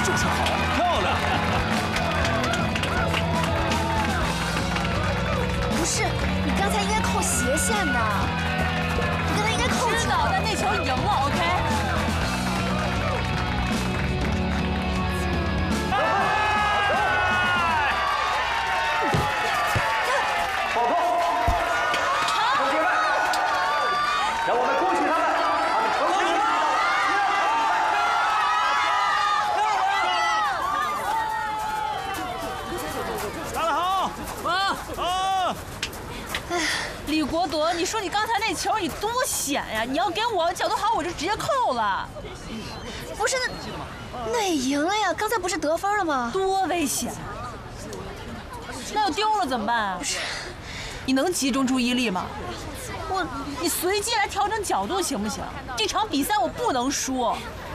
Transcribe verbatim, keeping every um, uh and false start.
就是好，漂亮！ 不是，你刚才应该扣斜线的，你刚才应该扣。 知道，但那球赢了 ，OK。 让我们恭喜他们，他们成功赢打得好！ 啊啊！ 哎，李国德，你说你刚才那球你多险呀！你要给我角度好，我就直接扣了。 不是那，那也赢了呀！刚才不是得分了吗？ 多危险！那要丢了怎么办？不是，你能集中注意力吗？ 我， 你随机来调整角度行不行？这场比赛我不能输。